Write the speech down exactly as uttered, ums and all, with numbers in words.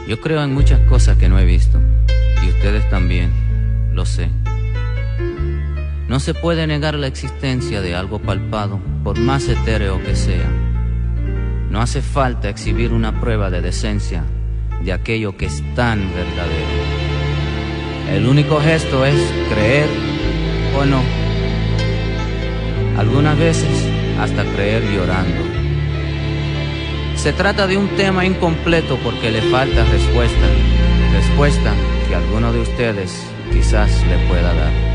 Yo creo en muchas cosas que no he visto, y ustedes también, lo sé. No se puede negar la existencia de algo palpado, por más etéreo que sea. No hace falta exhibir una prueba de decencia de aquello que es tan verdadero. El único gesto es creer o no. Algunas veces hasta creer llorando. Se trata de un tema incompleto porque le falta respuesta, respuesta que alguno de ustedes quizás le pueda dar.